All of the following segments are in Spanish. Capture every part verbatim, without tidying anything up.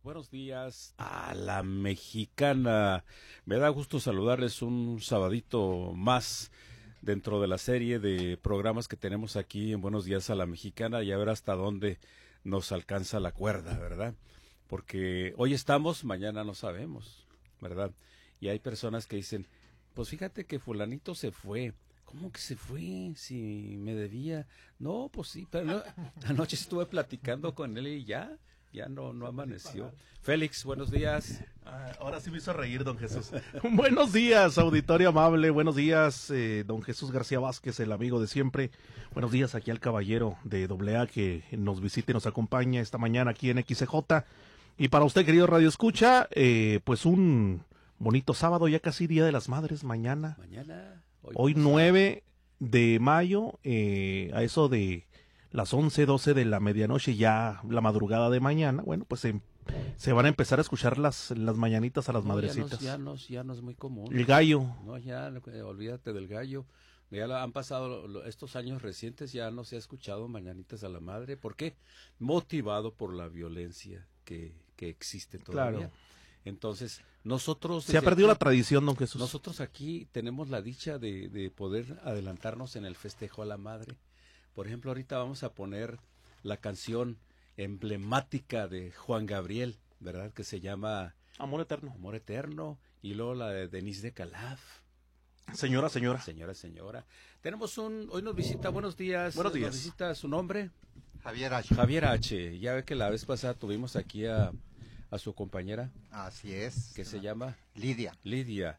Buenos días a la mexicana. Me da gusto saludarles un sabadito más dentro de la serie de programas que tenemos aquí en Buenos Días a la Mexicana y a ver hasta dónde nos alcanza la cuerda, ¿verdad? Porque hoy estamos, mañana no sabemos, ¿verdad? Y hay personas que dicen, pues fíjate que fulanito se fue. ¿Cómo que se fue? Si me debía. No, pues sí, pero no, anoche estuve platicando con él y ya, ya no, no amaneció. Félix, buenos días. Ah, ahora sí me hizo reír, don Jesús. Buenos días, auditorio amable. Buenos días, eh, don Jesús García Vázquez, el amigo de siempre. Buenos días aquí al caballero de doble A que nos visita y nos acompaña esta mañana aquí en X C J. Y para usted, querido Radio Escucha, eh, pues un bonito sábado, ya casi Día de las Madres, mañana. Mañana. Hoy, Hoy nueve de mayo, eh, a eso de las once, doce de la medianoche, ya la madrugada de mañana, bueno, pues se, se van a empezar a escuchar las, las mañanitas a las no, madrecitas. Ya no, ya, no, ya no es muy común. El gallo. No, ya, eh, olvídate del gallo. Ya lo, han pasado lo, estos años recientes, ya no se ha escuchado mañanitas a la madre. ¿Por qué? Motivado por la violencia que, que existe todavía. Claro. Entonces, nosotros... Se ha perdido aquí, la tradición, don Jesús. Nosotros aquí tenemos la dicha de, de poder adelantarnos en el festejo a la madre. Por ejemplo, ahorita vamos a poner la canción emblemática de Juan Gabriel, ¿verdad? Que se llama... Amor Eterno. Amor Eterno. Y luego la de Denise de Calaf. Señora, señora. Señora, señora. Tenemos un... Hoy nos visita, buenos días. Buenos días. Nos visita su nombre. Javier H. Javier H. Ya ve que la vez pasada tuvimos aquí a... a su compañera. Así es. Que se llama Lidia. Lidia.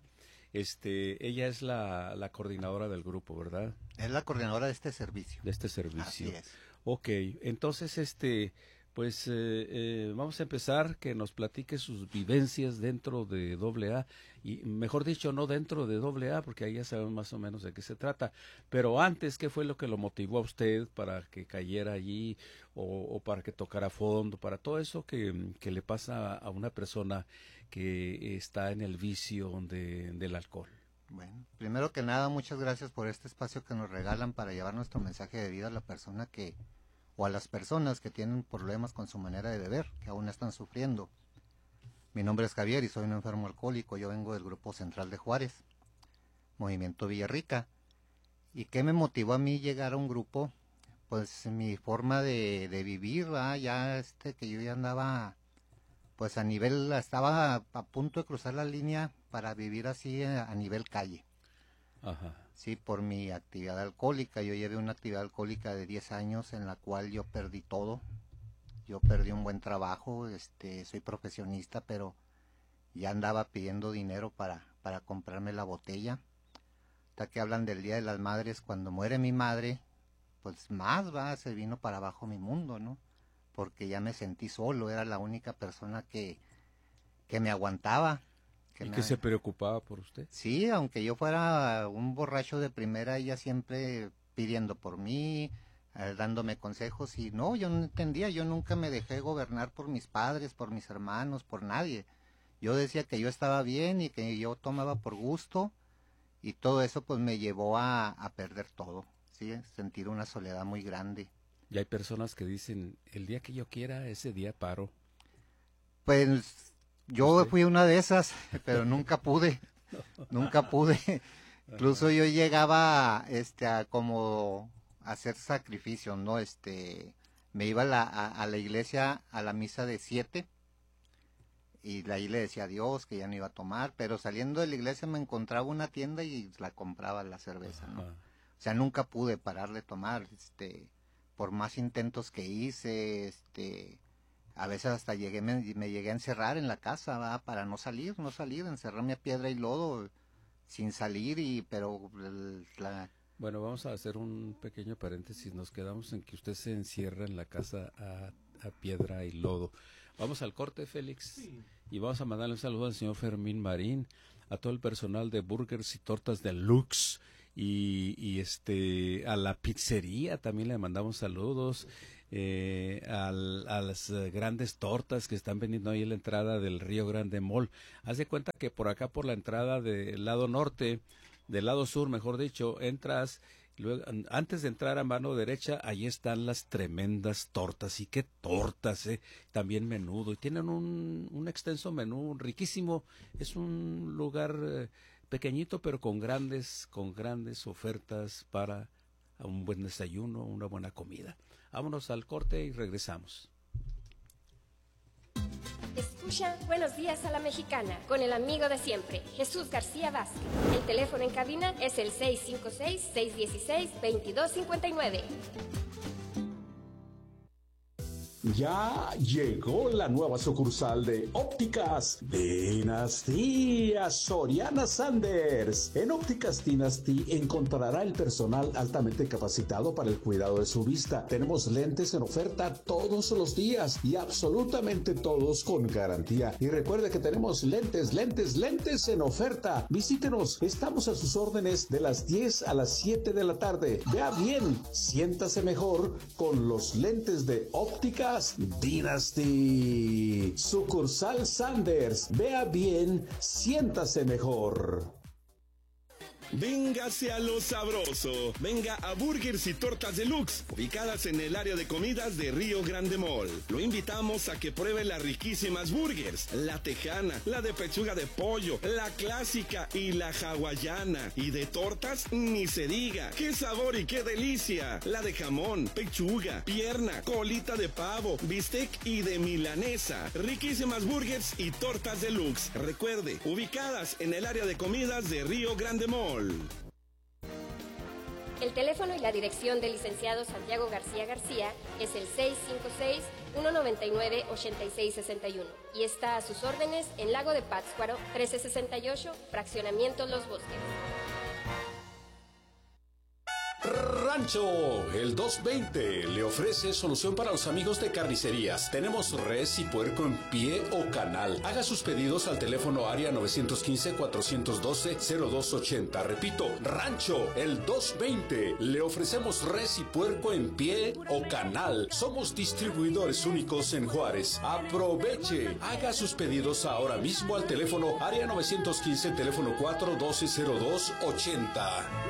Este, ella es la, la coordinadora del grupo, ¿verdad? Es la coordinadora de este servicio. De este servicio. Así es. Ok, entonces este, pues eh, eh, vamos a empezar que nos platique sus vivencias dentro de doble A y mejor dicho no dentro de doble A porque ahí ya sabemos más o menos de qué se trata. Pero antes, ¿qué fue lo que lo motivó a usted para que cayera allí o, o para que tocara fondo, para todo eso que, que le pasa a una persona que está en el vicio de, del alcohol? Bueno, primero que nada, muchas gracias por este espacio que nos regalan para llevar nuestro mensaje de vida a la persona que, o a las personas que tienen problemas con su manera de beber, que aún están sufriendo. Mi nombre es Javier y soy un enfermo alcohólico, yo vengo del Grupo Central de Juárez, Movimiento Villarrica. ¿Y qué me motivó a mí llegar a un grupo? Pues mi forma de, de vivir, ¿verdad? Ya este, que yo ya andaba, pues a nivel, estaba a punto de cruzar la línea para vivir así a nivel calle. Ajá. Sí, por mi actividad alcohólica. Yo llevé una actividad alcohólica de diez años en la cual yo perdí todo. Yo perdí un buen trabajo, este, soy profesionista, pero ya andaba pidiendo dinero para, para comprarme la botella. Hasta que hablan del Día de las Madres, cuando muere mi madre, pues más va, se vino para abajo mi mundo, ¿no? Porque ya me sentí solo, era la única persona que, que me aguantaba. Que ¿Y me... que se preocupaba por usted? Sí, aunque yo fuera un borracho de primera, ella siempre pidiendo por mí, eh, dándome consejos, y no, yo no entendía, yo nunca me dejé gobernar por mis padres, por mis hermanos, por nadie. Yo decía que yo estaba bien y que yo tomaba por gusto, y todo eso pues me llevó a, a perder todo, sí, sentir una soledad muy grande. Y hay personas que dicen, el día que yo quiera, ese día paro. Pues yo ¿Usted? fui una de esas, pero nunca pude, nunca pude. Incluso yo llegaba este, a como a hacer sacrificios, ¿no? Este, me iba a la, a, a la iglesia, a la misa de siete, y ahí le decía a Dios que ya no iba a tomar, pero saliendo de la iglesia me encontraba una tienda y la compraba la cerveza, ¿no? Ajá. O sea, nunca pude parar de tomar, este, por más intentos que hice, este... A veces hasta llegué, me, me llegué a encerrar en la casa, ¿va? Para no salir, no salir, encerrarme a piedra y lodo sin salir, y pero la... Bueno, vamos a hacer un pequeño paréntesis, nos quedamos en que usted se encierra en la casa a, a piedra y lodo. Vamos al corte, Félix, sí. Y vamos a mandarle un saludo al señor Fermín Marín, a todo el personal de Burgers y Tortas Deluxe, y, y este a la pizzería también le mandamos saludos, eh, al, a las grandes tortas que están vendiendo ahí en la entrada del Río Grande Mall. Haz de cuenta que por acá, por la entrada del lado norte, del lado sur, mejor dicho, entras Luego, antes de entrar a mano derecha, ahí están las tremendas tortas. Y qué tortas, ¿eh? También menudo. Y tienen un, un extenso menú riquísimo. Es un lugar eh, pequeñito, pero con grandes, con grandes ofertas para un buen desayuno, una buena comida. Vámonos al corte y regresamos. Escucha Buenos Días a la Mexicana con el amigo de siempre, Jesús García Vázquez. El teléfono en cabina es el seis cinco seis, seis uno seis, dos dos cinco nueve. Ya llegó la nueva sucursal de Ópticas Dinastía Soriana Sanders. En Ópticas Dynasty encontrará el personal altamente capacitado para el cuidado de su vista. Tenemos lentes en oferta todos los días y absolutamente todos con garantía. Y recuerde que tenemos lentes, lentes, lentes en oferta. Visítenos, estamos a sus órdenes de las diez a las siete de la tarde. Vea bien, siéntase mejor con los lentes de Ópticas Dynasty. Sucursal Sanders. Vea bien, siéntase mejor. Véngase a lo sabroso. Venga a Burgers y Tortas Deluxe, ubicadas en el área de comidas de Río Grande Mall. Lo invitamos a que pruebe las riquísimas burgers, la tejana, la de pechuga de pollo, la clásica y la hawaiana. Y de tortas, ni se diga. ¡Qué sabor y qué delicia! La de jamón, pechuga, pierna, colita de pavo, bistec y de milanesa. Riquísimas burgers y tortas deluxe. Recuerde, ubicadas en el área de comidas de Río Grande Mall. El teléfono y la dirección del licenciado Santiago García García es el seis cinco seis, uno nueve nueve, ocho seis seis uno y está a sus órdenes en Lago de Pátzcuaro, trece sesenta y ocho, Fraccionamiento Los Bosques. Rancho, el doscientos veinte, le ofrece solución para los amigos de carnicerías. Tenemos res y puerco en pie o canal. Haga sus pedidos al teléfono área nueve uno cinco, cuatro uno dos, cero dos ocho cero. Repito, Rancho, el doscientos veinte. Le ofrecemos res y puerco en pie o canal. Somos distribuidores únicos en Juárez. Aproveche. Haga sus pedidos ahora mismo al teléfono área nueve uno cinco, teléfono cuatro uno dos, cero dos ocho cero.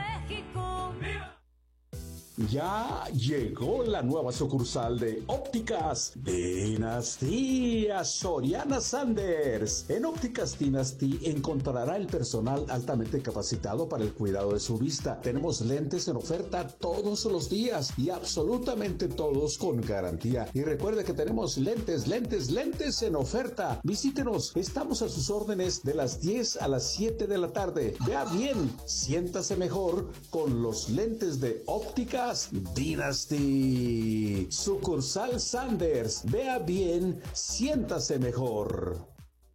Ya llegó la nueva sucursal de Ópticas Dinastía Soriana Sanders. En Ópticas Dynasty encontrará el personal altamente capacitado para el cuidado de su vista. Tenemos lentes en oferta todos los días y absolutamente todos con garantía. Y recuerde que tenemos lentes, lentes, lentes en oferta. Visítenos, estamos a sus órdenes de las diez a las siete de la tarde. Vea bien, siéntase mejor con los lentes de Ópticas Dynasty. Sucursal Sanders. Vea bien, siéntase mejor.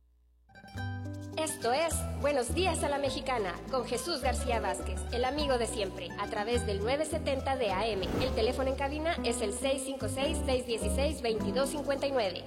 Esto es Buenos Días a la Mexicana con Jesús García Vázquez, el amigo de siempre, a través del nueve setenta de A M. El teléfono en cabina es el seis cinco seis, seis uno seis, dos dos cinco nueve.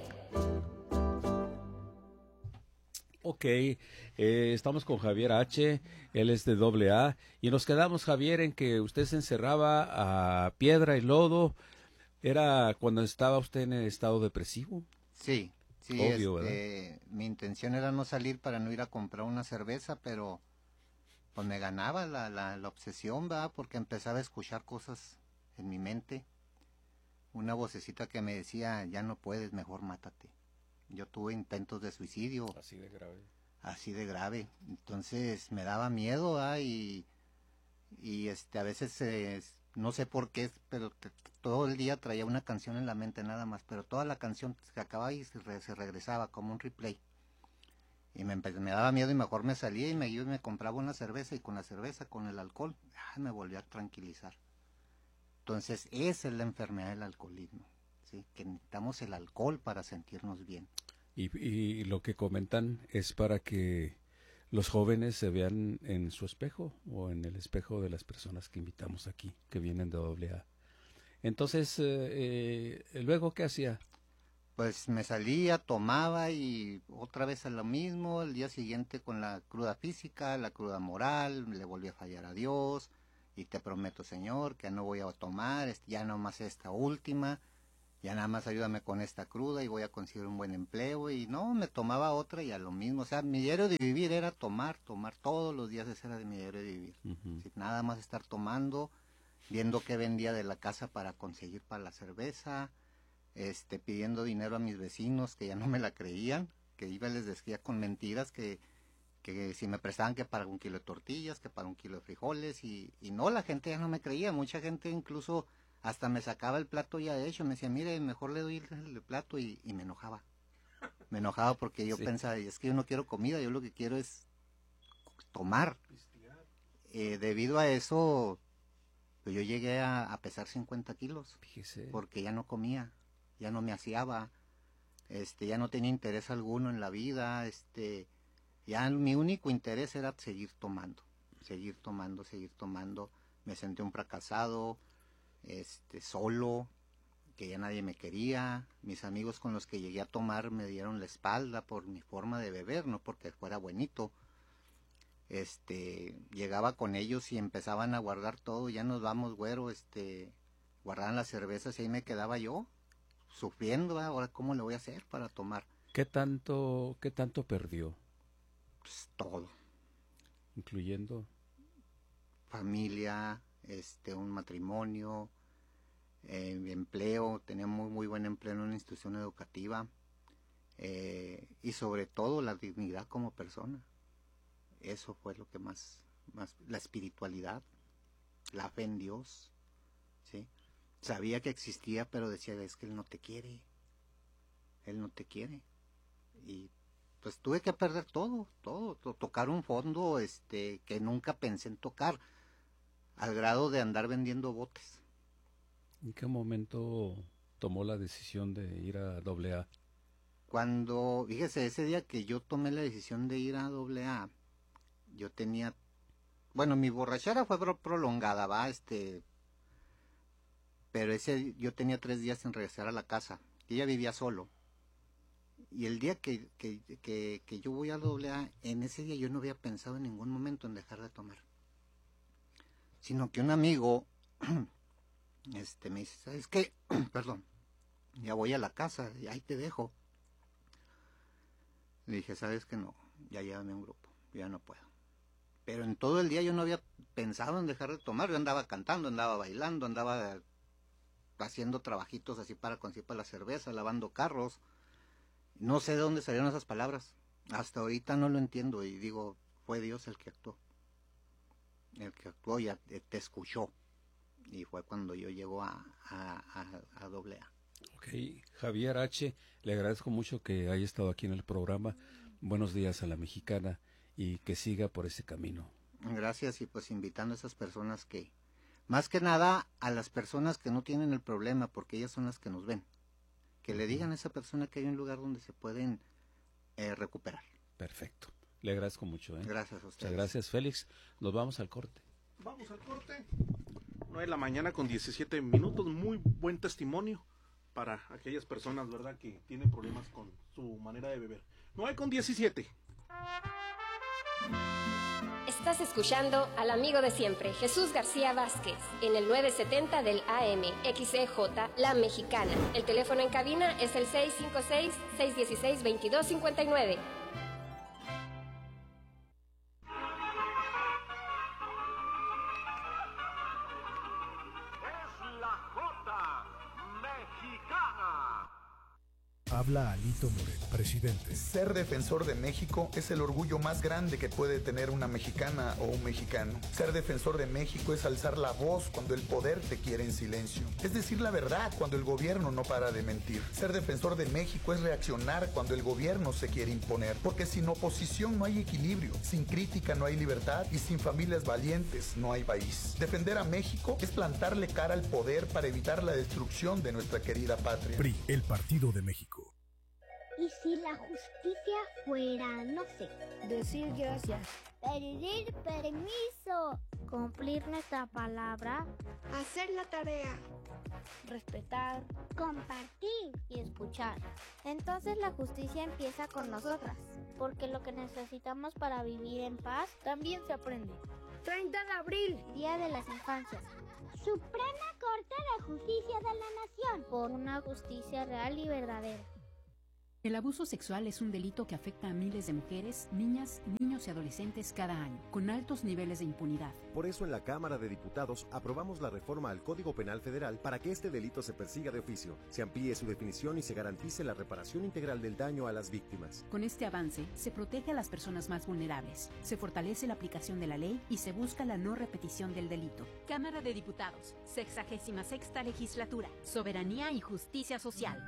Ok, eh, estamos con Javier H., él es de doble A, y nos quedamos, Javier, en que usted se encerraba a piedra y lodo. ¿Era cuando estaba usted en el estado depresivo? Sí, sí, Obvio, este, mi intención era no salir para no ir a comprar una cerveza, pero pues me ganaba la, la, la obsesión, ¿verdad? Porque empezaba a escuchar cosas en mi mente. Una vocecita que me decía, ya no puedes, mejor mátate. Yo tuve intentos de suicidio. Así de grave. Así de grave. Entonces me daba miedo, ¿ah? y, y este a veces eh, no sé por qué, pero te, todo el día traía una canción en la mente nada más, pero toda la canción se acababa y se, re, se regresaba como un replay. Y me, me daba miedo y mejor me salía y me iba y me compraba una cerveza, y con la cerveza, con el alcohol, ah, me volvía a tranquilizar. Entonces esa es la enfermedad del alcoholismo, ¿sí? Que necesitamos el alcohol para sentirnos bien. Y, y lo que comentan es para que los jóvenes se vean en su espejo o en el espejo de las personas que invitamos aquí, que vienen de doble A. Entonces, eh, eh, ¿luego qué hacía? Pues me salía, tomaba y otra vez a lo mismo, el día siguiente con la cruda física, la cruda moral, le volví a fallar a Dios, y te prometo, Señor, que no voy a tomar, ya nomás esta última. ya nada más ayúdame con esta cruda y voy a conseguir un buen empleo, y no, me tomaba otra y a lo mismo, o sea, mi diario de vivir era tomar, tomar, todos los días ese era de mi diario de vivir, Ujú. sí, nada más estar tomando, viendo qué vendía de la casa para conseguir para la cerveza, este, pidiendo dinero a mis vecinos que ya no me la creían, que iba y les decía con mentiras que, que si me prestaban que para un kilo de tortillas, que para un kilo de frijoles, y, y no, la gente ya no me creía, mucha gente incluso hasta me sacaba el plato ya hecho, me decía, mire, mejor le doy el, el plato, y, y me enojaba, me enojaba porque yo Sí. pensaba, es que yo no quiero comida, yo lo que quiero es tomar, eh, debido a eso, pues yo llegué a, a pesar cincuenta kilos, Fíjese. porque ya no comía, ya no me aseaba, este, ya no tenía interés alguno en la vida, este, ya mi único interés era seguir tomando, seguir tomando, seguir tomando, me sentí un fracasado, este, solo, que ya nadie me quería, mis amigos con los que llegué a tomar me dieron la espalda por mi forma de beber, no porque fuera buenito, este, llegaba con ellos y empezaban a guardar todo, ya nos vamos, güero, este, guardaban las cervezas y ahí me quedaba yo, sufriendo, ¿verdad? Ahora cómo le voy a hacer para tomar. ¿Qué tanto, qué tanto perdió? Pues todo, Incluyendo. familia, este, un matrimonio, eh, empleo, tenía muy, muy buen empleo en una institución educativa, eh, y sobre todo la dignidad como persona. Eso fue lo que más, más, la espiritualidad, la fe en Dios, ¿sí? Sabía que existía, pero decía, es que Él no te quiere, Él no te quiere. Y pues tuve que perder todo, todo, to- tocar un fondo este que nunca pensé en tocar, al grado de andar vendiendo botes. ¿En qué momento tomó la decisión de ir a doble A? Cuando, fíjese, ese día que yo tomé la decisión de ir a doble A, yo tenía, bueno, mi borrachera fue pro- prolongada, va, este, pero ese, yo tenía tres días sin regresar a la casa, y ella vivía solo. Y el día que, que, que, que yo voy a doble A, en ese día yo no había pensado en ningún momento en dejar de tomar. Sino que un amigo, este, me dice, ¿sabes qué? Perdón, ya voy a la casa, y ahí te dejo. Le dije, ¿sabes qué? No, ya llévame a un grupo, ya no puedo. Pero en todo el día yo no había pensado en dejar de tomar, yo andaba cantando, andaba bailando, andaba haciendo trabajitos así para conseguir para la cerveza, lavando carros. No sé de dónde salieron esas palabras, hasta ahorita no lo entiendo, y digo, fue Dios el que actuó. El que actuó ya te escuchó, y fue cuando yo llego a, a, a, a doble A. Ok, Javier H., le agradezco mucho que haya estado aquí en el programa. Buenos días a la mexicana y que siga por ese camino. Gracias, y pues invitando a esas personas que, más que nada a las personas que no tienen el problema, porque ellas son las que nos ven, que le digan a esa persona que hay un lugar donde se pueden eh, recuperar. Perfecto. Le agradezco mucho. ¿eh? Gracias a ustedes. Muchas gracias, Félix. Nos vamos al corte. Vamos al corte. nueve de la mañana con diecisiete minutos. Muy buen testimonio para aquellas personas, ¿verdad?, que tienen problemas con su manera de beber. nueve con diecisiete. Estás escuchando al amigo de siempre, Jesús García Vázquez, en el nueve setenta del A M, X E J, La Mexicana. El teléfono en cabina es el seis cinco seis, seis uno seis, dos dos cinco nueve. Habla Alito Moreno, presidente. Ser defensor de México es el orgullo más grande que puede tener una mexicana o un mexicano. Ser defensor de México es alzar la voz cuando el poder te quiere en silencio. Es decir la verdad cuando el gobierno no para de mentir. Ser defensor de México es reaccionar cuando el gobierno se quiere imponer. Porque sin oposición no hay equilibrio, sin crítica no hay libertad y sin familias valientes no hay país. Defender a México es plantarle cara al poder para evitar la destrucción de nuestra querida patria. P R I, el Partido de México. ¿Y si la justicia fuera, no sé, decir gracias, pedir permiso, cumplir nuestra palabra, hacer la tarea, respetar, compartir y escuchar? Entonces la justicia empieza con nosotras, porque lo que necesitamos para vivir en paz también se aprende. treinta de abril, Día de las Infancias. Suprema Corte de Justicia de la Nación. Por una justicia real y verdadera. El abuso sexual es un delito que afecta a miles de mujeres, niñas, niños y adolescentes cada año, con altos niveles de impunidad. Por eso en la Cámara de Diputados aprobamos la reforma al Código Penal Federal para que este delito se persiga de oficio, se amplíe su definición y se garantice la reparación integral del daño a las víctimas. Con este avance, se protege a las personas más vulnerables, se fortalece la aplicación de la ley y se busca la no repetición del delito. Cámara de Diputados, sexagésima sexta legislatura, soberanía y justicia social.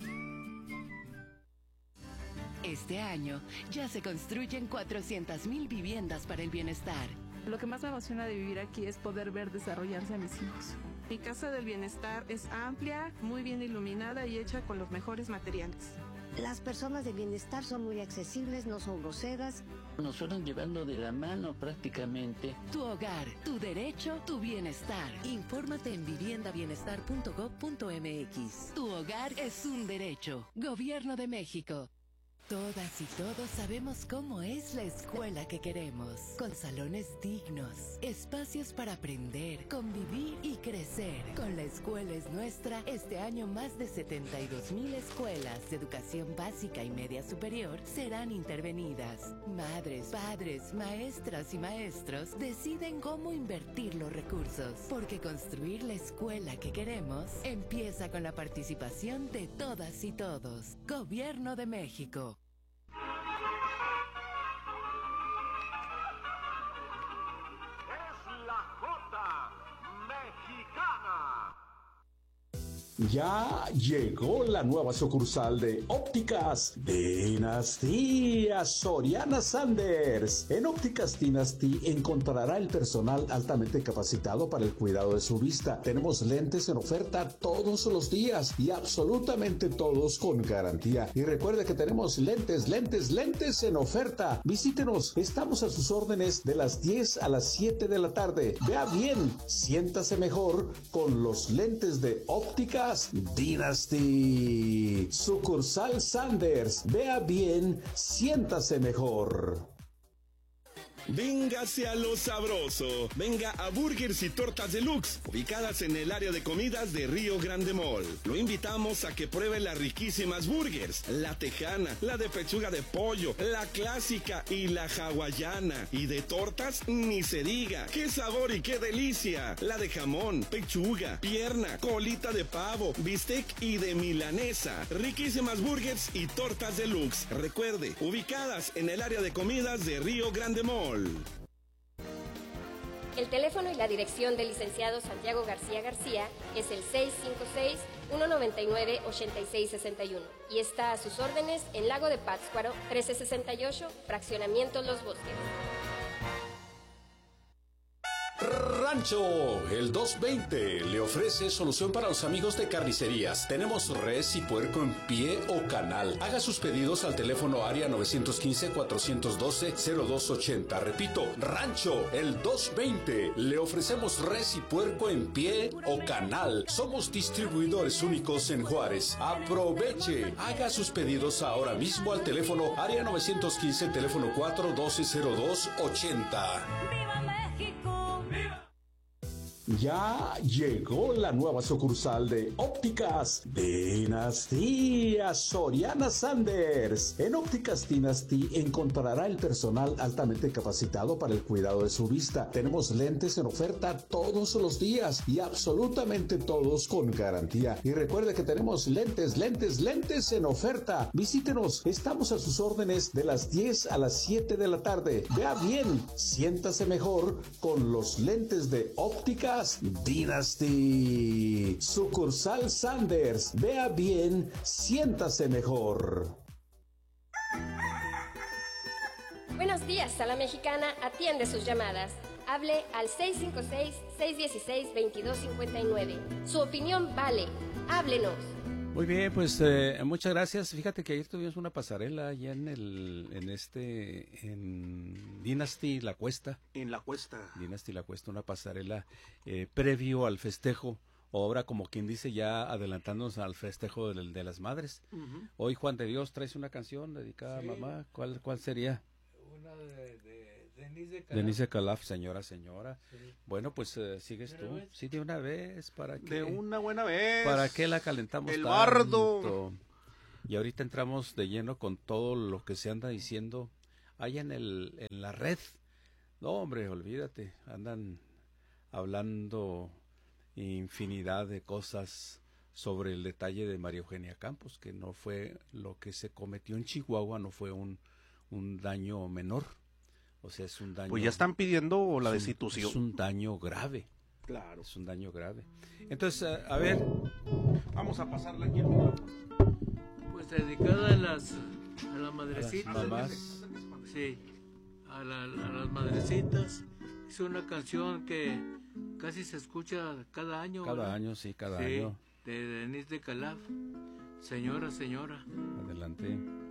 Este año ya se construyen cuatrocientas mil viviendas para el bienestar. Lo que más me emociona de vivir aquí es poder ver desarrollarse a mis hijos. Mi casa del bienestar es amplia, muy bien iluminada y hecha con los mejores materiales. Las personas de bienestar son muy accesibles, no son groseras. Nos fueron llevando de la mano prácticamente. Tu hogar, tu derecho, tu bienestar. Infórmate en vivienda bienestar punto gob punto mx. Tu hogar es un derecho. Gobierno de México. Todas y todos sabemos cómo es la escuela que queremos, con salones dignos, espacios para aprender, convivir y crecer. Con La Escuela es Nuestra, este año más de setenta y dos mil escuelas de educación básica y media superior serán intervenidas. Madres, padres, maestras y maestros deciden cómo invertir los recursos, porque construir la escuela que queremos empieza con la participación de todas y todos. Gobierno de México. Ya llegó la nueva sucursal de Ópticas Dinastía Soriana Sanders. En Ópticas Dynasty encontrará el personal altamente capacitado para el cuidado de su vista. Tenemos lentes en oferta todos los días y absolutamente todos con garantía. Y recuerde que tenemos lentes, lentes, lentes en oferta. Visítenos, estamos a sus órdenes de las diez a las siete de la tarde. Vea bien, siéntase mejor con los lentes de Ópticas Dynasty. Sucursal Sanders. Vea bien, siéntase mejor. Véngase a lo sabroso. Venga a Burgers y Tortas Deluxe, ubicadas en el área de comidas de Río Grande Mall. Lo invitamos a que pruebe las riquísimas burgers, la tejana, la de pechuga de pollo, la clásica y la hawaiana. Y de tortas, ni se diga. ¡Qué sabor y qué delicia! La de jamón, pechuga, pierna, colita de pavo, bistec y de milanesa. Riquísimas burgers y tortas deluxe. Recuerde, ubicadas en el área de comidas de Río Grande Mall. El teléfono y la dirección del licenciado Santiago García García es el seis cinco seis, uno nueve nueve, ocho seis seis uno y está a sus órdenes en Lago de Pátzcuaro, trece sesenta y ocho, Fraccionamiento Los Bosques. Rancho, el doscientos veinte, le ofrece solución para los amigos de carnicerías. Tenemos res y puerco en pie o canal. Haga sus pedidos al teléfono área nueve uno cinco, cuatro uno dos, cero dos ocho cero. Repito, Rancho, el doscientos veinte. Le ofrecemos res y puerco en pie o canal. Somos distribuidores únicos en Juárez. Aproveche. Haga sus pedidos ahora mismo al teléfono área nueve uno cinco, teléfono cuatro uno dos, cero dos ocho cero. Ya llegó la nueva sucursal de Ópticas Dinastía Soriana Sanders. En Ópticas Dynasty encontrará el personal altamente capacitado para el cuidado de su vista. Tenemos lentes en oferta todos los días y absolutamente todos con garantía. Y recuerde que tenemos lentes, lentes, lentes en oferta. Visítenos, estamos a sus órdenes de las diez a las siete de la tarde. Vea bien, siéntase mejor con los lentes de Ópticas Dynasty. Sucursal Sanders. Vea bien, siéntase mejor. Buenos días, a la Mexicana atiende sus llamadas. Hable al seis cinco seis, seis uno seis, dos dos cinco nueve. Su opinión vale. Háblenos. Muy bien, pues eh, muchas gracias. Fíjate que ayer tuvimos una pasarela allá en el, en este, en Dynasty La Cuesta. En La Cuesta. Dynasty La Cuesta, una pasarela eh, previo al festejo, o ahora como quien dice ya adelantándonos al festejo de, de las madres. Uh-huh. Hoy Juan de Dios traes una canción dedicada sí. a mamá. ¿Cuál, cuál sería? Una de, de, Denise de Calaf. Denise de Calaf, señora, señora. Sí. Bueno, pues uh, sigues tú. Vez? Sí, de una vez. ¿Para qué? De una buena vez. ¿Para qué la calentamos El tanto? bardo. Y ahorita entramos de lleno con todo lo que se anda diciendo ahí en, el, en la red. No, hombre, olvídate. Andan hablando infinidad de cosas sobre el detalle de María Eugenia Campos, que no fue lo que se cometió en Chihuahua, no fue un, un daño menor. O sea, es un daño... Pues ya están pidiendo la es un, destitución. Es un daño grave. Claro. Es un daño grave. Entonces, a, a ver... Vamos a pasarla aquí el micrófono. Pues dedicada a las, a las madrecitas. A las mamás. Sí, a, la, a las madrecitas. Es una canción que casi se escucha cada año. Cada ¿verdad? año, sí, cada sí, año. De Denise de Calaf. Señora, señora. Adelante.